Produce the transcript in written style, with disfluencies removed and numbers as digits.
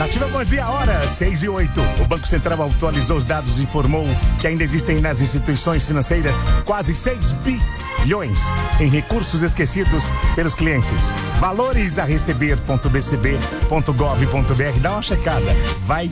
Nativa, bom dia, hora 6:08. O Banco Central atualizou os dados e informou que ainda existem nas instituições financeiras quase 6 bilhões em recursos esquecidos pelos clientes. Valores a receber.bcb.gov.br. Dá uma checada. Vai